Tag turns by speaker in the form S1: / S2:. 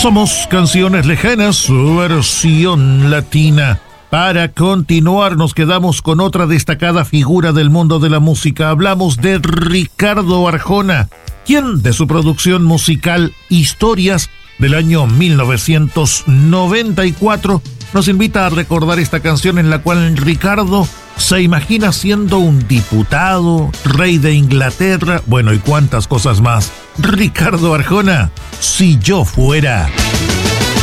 S1: Somos Canciones Lejanas, su versión latina. Para continuar, nos quedamos con otra destacada figura del mundo de la música. Hablamos de Ricardo Arjona, quien de su producción musical Historias del año 1994 nos invita a recordar esta canción en la cual Ricardo se imagina siendo un diputado, rey de Inglaterra, bueno, y cuántas cosas más. Ricardo Arjona, Si yo fuera.